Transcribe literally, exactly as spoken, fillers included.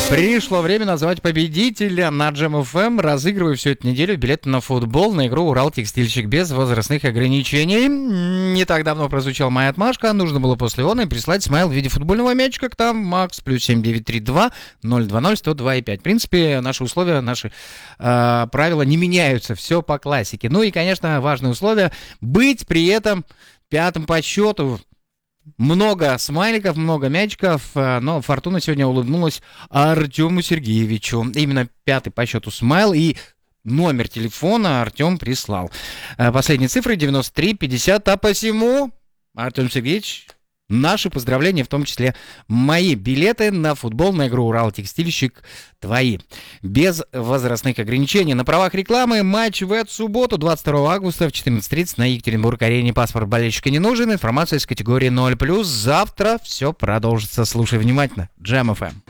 Пришло время назвать победителя на Джем эф эм. Разыгрываю всю эту неделю билеты на футбол на игру «Урал-Текстильщик» без возрастных ограничений. Не так давно прозвучала моя отмашка. Нужно было после он и прислать смайл в виде футбольного мячика. Там Макс плюс семь девять три два ноль два ноль сто два и пять. В принципе, наши условия, наши э, правила не меняются. Все по классике. Ну и, конечно, важное условие — быть при этом пятым по счету. Много смайликов, много мячиков, но фортуна сегодня улыбнулась Артему Сергеевичу. Именно пятый по счету смайл и номер телефона Артем прислал. Последние цифры девяносто три пятьдесят, а посему, Артем Сергеевич, наши поздравления, в том числе мои билеты на футбол, на игру «Урал-Текстильщик» твои. Без возрастных ограничений. На правах рекламы матч в эту субботу, двадцать второго августа в четырнадцать тридцать на Екатеринбург-арене. Паспорт болельщика не нужен. Информация из категории ноль плюс. Завтра все продолжится. Слушай внимательно. Джем эф эм.